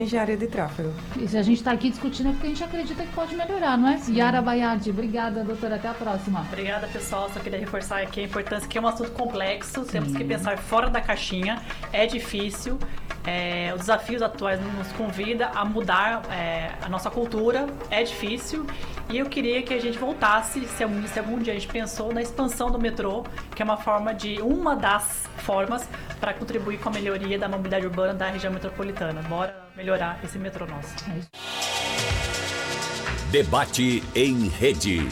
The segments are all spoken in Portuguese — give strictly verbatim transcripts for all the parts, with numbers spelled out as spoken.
Engenharia de tráfego. E se a gente está aqui discutindo é porque a gente acredita que pode melhorar, não é? Sim. Yara Baiardi, obrigada, doutora. Até a próxima. Obrigada, pessoal. Só queria reforçar aqui a importância, que é um assunto complexo. Sim. Temos que pensar fora da caixinha. É difícil. É, os desafios atuais nos convidam a mudar é, a nossa cultura. É difícil. E eu queria que a gente voltasse, se algum, se algum dia a gente pensou, na expansão do metrô, que é uma forma de, uma das formas para contribuir com a melhoria da mobilidade urbana da região metropolitana. Bora melhorar esse metrô nosso. Debate em rede.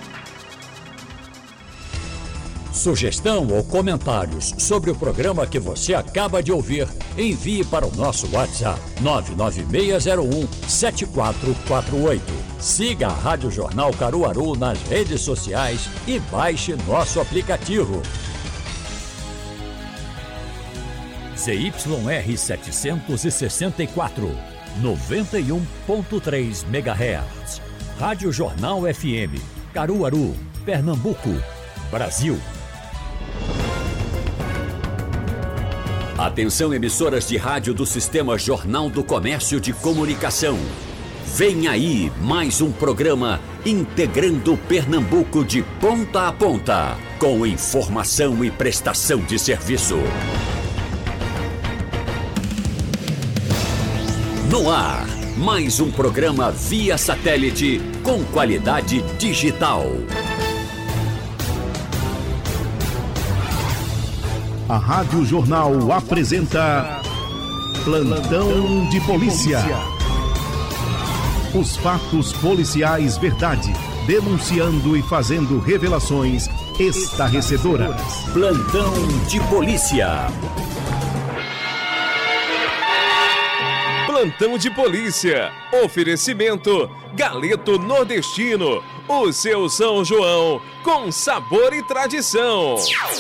Sugestão ou comentários sobre o programa que você acaba de ouvir, envie para o nosso WhatsApp nove nove seis zero um sete quatro quatro oito. Siga a Rádio Jornal Caruaru nas redes sociais e baixe nosso aplicativo. Z Y R setecentos e sessenta e quatro, noventa e um ponto três megahertz. Rádio Jornal F M, Caruaru, Pernambuco, Brasil. Atenção, emissoras de rádio do Sistema Jornal do Comércio de Comunicação. Vem aí mais um programa integrando Pernambuco de ponta a ponta, com informação e prestação de serviço. No ar, mais um programa via satélite com qualidade digital. A Rádio Jornal apresenta Plantão de Polícia. Os fatos policiais verdade, denunciando e fazendo revelações estarrecedoras. Plantão de Polícia. Plantão de Polícia. Oferecimento Galeto Nordestino. O seu São João com sabor e tradição.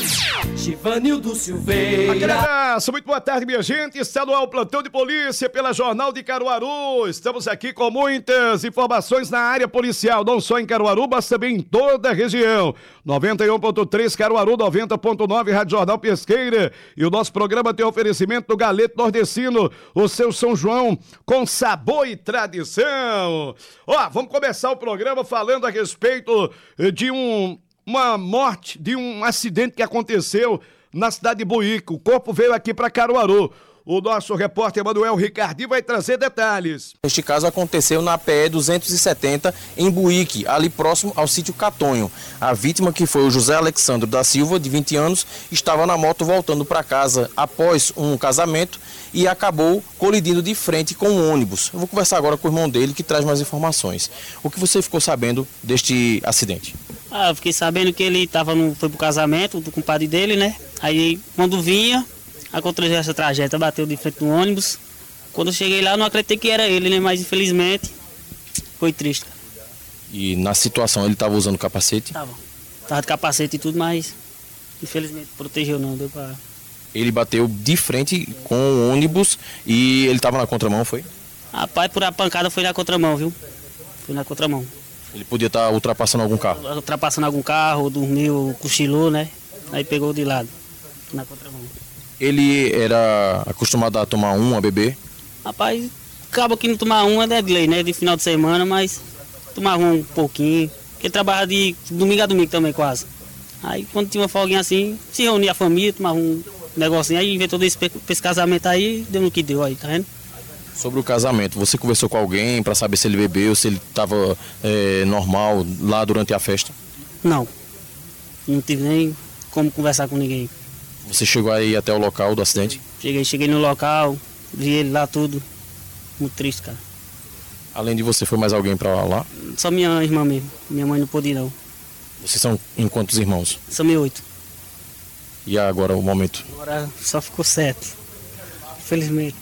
Givanildo Silveira. Aquele abraço, muito boa tarde, minha gente. Está no ar o Plantão de Polícia pela Jornal de Caruaru. Estamos aqui com muitas informações na área policial, não só em Caruaru, mas também em toda a região. noventa e um ponto três Caruaru, noventa ponto nove Rádio Jornal Pesqueira. E o nosso programa tem oferecimento do Galeto Nordestino, o seu São João com sabor e tradição. Ó, vamos começar o programa falando a respeito de um, uma morte, de um acidente que aconteceu na cidade de Buíque. O corpo veio aqui para Caruaru. O nosso repórter Emanuel Ricardinho vai trazer detalhes. Este caso aconteceu na P E duzentos e setenta, em Buíque, ali próximo ao sítio Catonho. A vítima, que foi o José Alexandre da Silva, de vinte anos, estava na moto voltando para casa após um casamento e acabou colidindo de frente com um ônibus. Eu vou conversar agora com o irmão dele, que traz mais informações. O que você ficou sabendo deste acidente? Ah, eu fiquei sabendo que ele tava no, foi pro casamento do compadre dele, né? Aí, quando vinha, aconteceu essa tragédia, bateu de frente no ônibus. Quando eu cheguei lá, eu não acreditei que era ele, né? Mas, infelizmente, foi triste. E na situação, ele estava usando capacete? Tava. Tava de capacete e tudo, mas, infelizmente, protegeu não, deu pra... Ele bateu de frente com o ônibus e ele estava na contramão, foi? Rapaz, por a pancada foi na contramão, viu? Foi na contramão. Ele podia estar ultrapassando algum carro? Ultrapassando algum carro, dormiu, cochilou, né? Aí pegou de lado, na contramão. Ele era acostumado a tomar um, a beber? Rapaz, acaba que não tomar um é de lei, né? De final de semana, mas tomava um pouquinho. Porque ele trabalha de domingo a domingo também, quase. Aí quando tinha uma folguinha assim, se reunia a família, tomava um negocinho, aí inventou desse, esse casamento aí, deu no que deu aí, tá vendo? Sobre o casamento, você conversou com alguém para saber se ele bebeu, se ele estava é, normal lá durante a festa? Não, não tive nem como conversar com ninguém. Você chegou aí até o local do acidente? Cheguei, cheguei no local, vi ele lá tudo, muito triste, cara. Além de você, foi mais alguém para lá? Só minha irmã mesmo, minha mãe não pôde ir não. Vocês são em quantos irmãos? São meio oito. E agora o momento? Agora só ficou sete, infelizmente.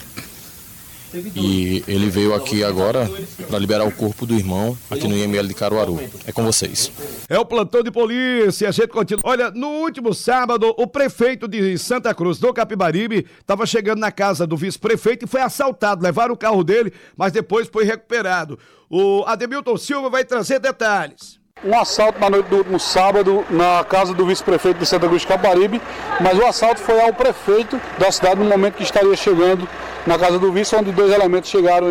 E ele veio aqui agora para liberar o corpo do irmão aqui no I M L de Caruaru. É com vocês. É o Plantão de Polícia, a gente continua. Olha, no último sábado, o prefeito de Santa Cruz do Capibaribe estava chegando na casa do vice-prefeito e foi assaltado. Levaram o carro dele, mas depois foi recuperado. O Ademilton Silva vai trazer detalhes. Um assalto na noite do último sábado na casa do vice-prefeito de Santa Cruz de Capibaribe, mas o assalto foi ao prefeito da cidade no momento que estaria chegando na casa do vice, onde dois elementos chegaram